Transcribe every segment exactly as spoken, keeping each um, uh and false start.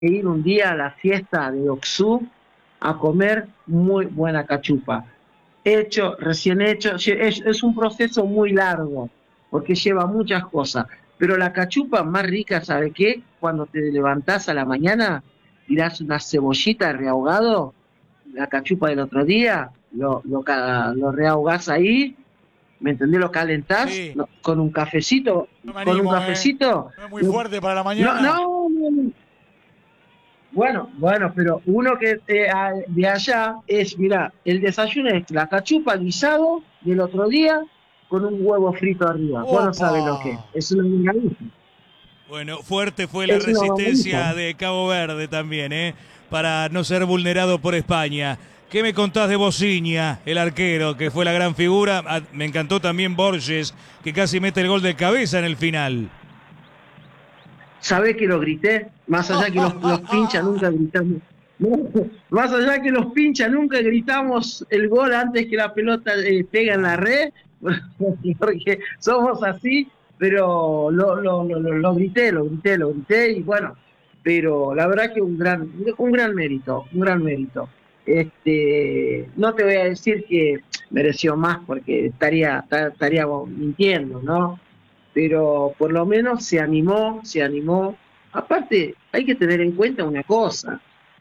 ir un día a la fiesta de Oxú a comer muy buena cachupa. Hecho, recién hecho, es, es un proceso muy largo, porque lleva muchas cosas. Pero la cachupa más rica, ¿sabe qué? Cuando te levantás a la mañana, tirás una cebollita rehogado, la cachupa del otro día, lo, lo, lo rehogás ahí, ¿me entendés? Lo calentás sí. lo, con un cafecito, no me con animo, un cafecito. Eh. No es muy fuerte para la mañana. No, no, no. Bueno, bueno, pero uno que eh, de allá es, mira, el desayuno es la cachupa guisado del otro día con un huevo frito arriba. Vos no sabés lo que es. Es una milanesa. Bueno, fuerte fue la Es una resistencia milanesa. de Cabo Verde también, ¿eh? Para no ser vulnerado por España. ¿Qué me contás de Bociña, el arquero, que fue la gran figura? Ah, me encantó también Borges, que casi mete el gol de cabeza en el final. ¿Sabés que lo grité? Más allá que los, los pinchas nunca gritamos. Más allá que los pinchas nunca gritamos el gol antes que la pelota eh, pega en la red, porque somos así, pero lo, lo, lo, lo grité, lo grité, lo grité, y bueno, pero la verdad que un gran, un gran mérito, un gran mérito. Este, no te voy a decir que mereció más porque estaría, estaría mintiendo, ¿no? Pero por lo menos se animó, se animó. Aparte, hay que tener en cuenta una cosa.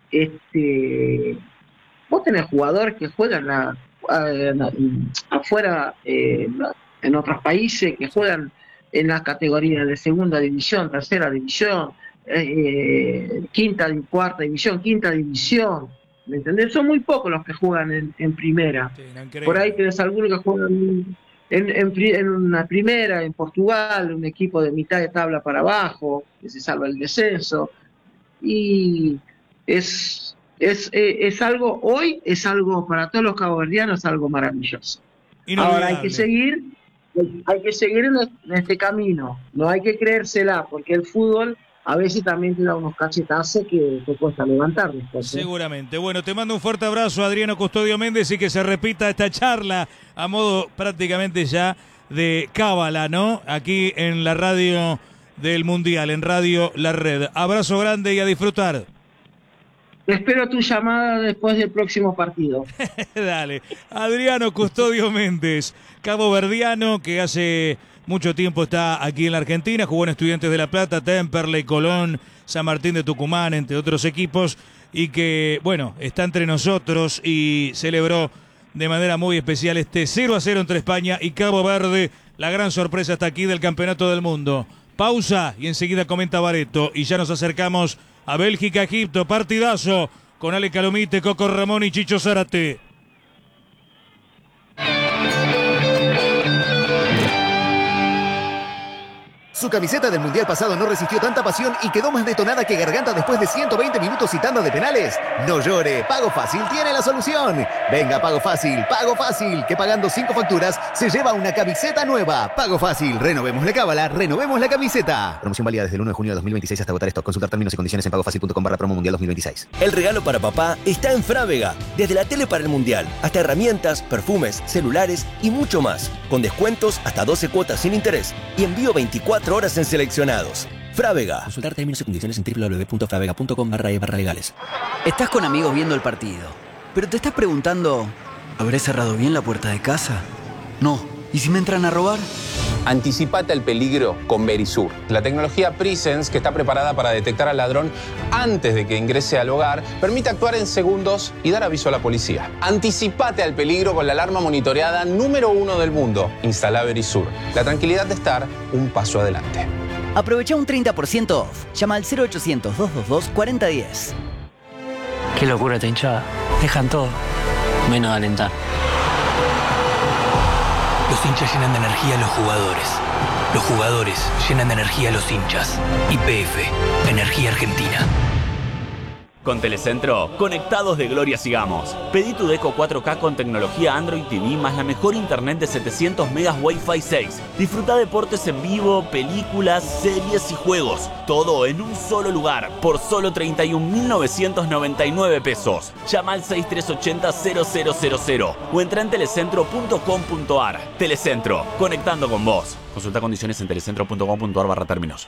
Este, vos tenés jugadores que juegan a, a, a, afuera, eh, en otros países, que juegan en las categorías de segunda división, tercera división, eh, quinta y cuarta división, quinta división. ¿Me entendés? Son muy pocos los que juegan en, en primera. Sí, no, por ahí tenés algunos que juegan en, en, en una primera, en Portugal, un equipo de mitad de tabla para abajo, que se salva el descenso. Y es, es, es algo, hoy es algo, para todos los caboverdianos, es algo maravilloso. Ahora hay que seguir, hay que seguir en este camino, no hay que creérsela, porque el fútbol a veces también te da unos cachetazos que te cuesta levantar después, ¿eh? Seguramente. Bueno, te mando un fuerte abrazo, Adriano Custodio Méndez, y que se repita esta charla a modo prácticamente ya de cábala, ¿no? Aquí en la radio del Mundial, en Radio La Red. Abrazo grande y a disfrutar. Espero tu llamada después del próximo partido. Dale. Adriano Custodio Méndez, caboverdiano que hace mucho tiempo está aquí en la Argentina, jugó en Estudiantes de La Plata, Temperley, Colón, San Martín de Tucumán, entre otros equipos, y que, bueno, está entre nosotros y celebró de manera muy especial este cero a cero entre España y Cabo Verde, la gran sorpresa hasta aquí del Campeonato del Mundo. Pausa y enseguida comenta Bareto, y ya nos acercamos a Bélgica, Egipto, partidazo con Ale Calomite, Coco Ramón y Chicho Zárate. Su camiseta del Mundial pasado no resistió tanta pasión y quedó más detonada que garganta después de ciento veinte minutos y tanda de penales. No llore, Pago Fácil tiene la solución. Venga, Pago Fácil, Pago Fácil, que pagando cinco facturas se lleva una camiseta nueva. Pago Fácil, renovemos la cábala, renovemos la camiseta. Promoción válida desde el uno de junio de dos mil veintiséis hasta agotar stock. Consultar términos y condiciones en pagofacil.com barra promo mundial dos mil veintiséis. El regalo para papá está en Frávega. Desde la tele para el Mundial, hasta herramientas, perfumes, celulares y mucho más. Con descuentos hasta doce cuotas sin interés y envío veinticuatro horas en seleccionados. Frávega. Consultar términos y condiciones en doble u doble u doble u punto fravega punto com barra e barra legales. Estás con amigos viendo el partido, pero te estás preguntando, ¿habré cerrado bien la puerta de casa? No. ¿Y si me entran a robar? Anticipate al peligro con Verisur. La tecnología Presence, que está preparada para detectar al ladrón antes de que ingrese al hogar, permite actuar en segundos y dar aviso a la policía. Anticipate al peligro con la alarma monitoreada número uno del mundo. Instala Verisur. La tranquilidad de estar un paso adelante. Aprovecha un treinta por ciento off. Llama al cero ochocientos, dos dos dos, cuatro cero uno cero. Qué locura esta hinchada. Dejan todo, menos de alentar. Los hinchas llenan de energía a los jugadores. Los jugadores llenan de energía a los hinchas. Y P F, Energía Argentina. Con Telecentro, conectados de gloria sigamos. Pedí tu Deco cuatro K con tecnología Android T V más la mejor internet de setecientos megas Wi-Fi seis. Disfruta deportes en vivo, películas, series y juegos. Todo en un solo lugar, por solo treinta y un mil novecientos noventa y nueve pesos. Llama al seis tres ocho cero, cero cero cero cero o entra en telecentro punto com punto ar. Telecentro, conectando con vos. Consulta condiciones en telecentro punto com punto ar barra términos.